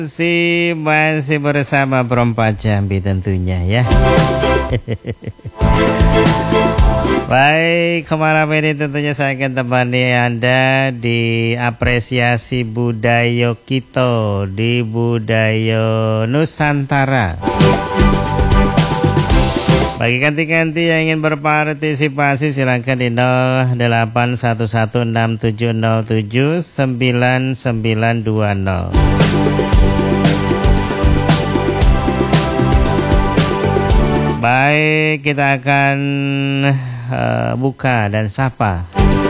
Masih bersama Perempat Jambi tentunya ya. Baik, malam ini tentunya saya akan temani Anda di apresiasi budaya kita di budaya Nusantara. Bagi kanti-kanti yang ingin berpartisipasi silakan di 081167079920. Baik, kita akan buka dan sapa.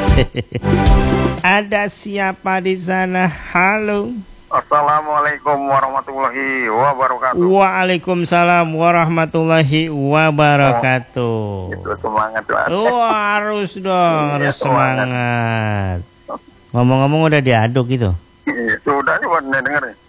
Ada siapa di sana? Halo. Assalamualaikum warahmatullahi wabarakatuh. Waalaikumsalam warahmatullahi wabarakatuh. Itu semangat tuh. Harus dong, harus semangat. Ngomong-ngomong udah diaduk gitu. Sudah nih buat denger nih.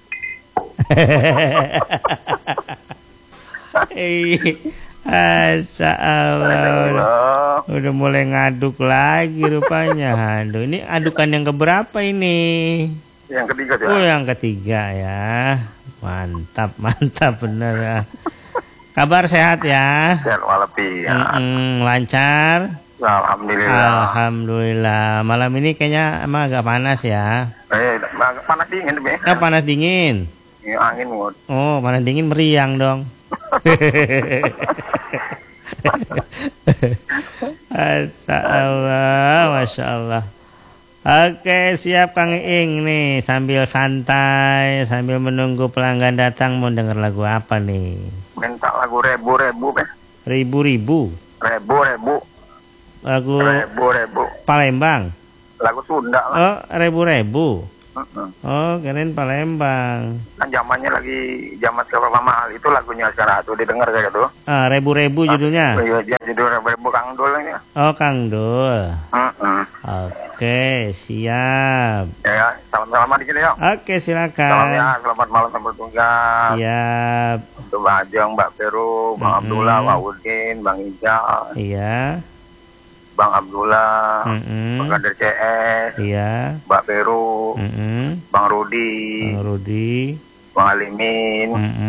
Asya Allah. Udah mulai ngaduk lagi rupanya. Aduh, ini adukan yang keberapa ini? Yang ketiga ya. Yang ketiga ya. Mantap, mantap bener ya. Kabar sehat ya? Sehat walafiat. Lancar? Alhamdulillah. Alhamdulillah. Malam ini kayaknya emang agak panas ya? Panas dingin deh. Panas dingin? Ya, angin ngut. Oh, panas dingin meriang dong. Masya Allah, Masya Allah. Oke, siap Kang Ing nih. Sambil santai, sambil menunggu pelanggan datang, mau denger lagu apa nih? Minta lagu Rebu-Rebu be. Ribu-ribu? Rebu-Rebu. Lagu Rebu-Rebu. Palembang? Lagu Sunda lah. Oh, Rebu-rebu. Oh, keren Palembang. Kan zamannya lagi zaman seberapa mahal itu lagunya sekarang tuh didengar kayak gitu. Rebu-rebu judulnya. Iya, judul Rebu-Rebu Kang Dul ini. Oh, Kang Dul. Oke, siap. Ya, salam-salaman dikit ya. Oke, silakan. Salam ya, selamat malam sampai tugas. Siap. Untuk Mbak Ajeng, Mbak Peru, Bang Abdullah, Mbak Udin, Bang Ijal. Iya. Bang Abdullah, Bang Kader CS, iya. Mbak Peru, Bang Rudi, Bang Alimin,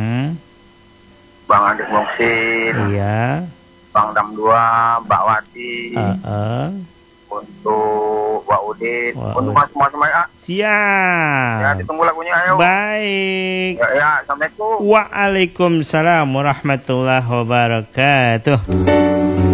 Bang Andik Moksin, iya. Bang Damdua, Mbak Wati, untuk Mbak Udin, untuk semua ya. Siap. Ya, ditunggu lagunya ayo. Baik. Ya, Assalamualaikum. Waalaikumsalam warahmatullahi wabarakatuh.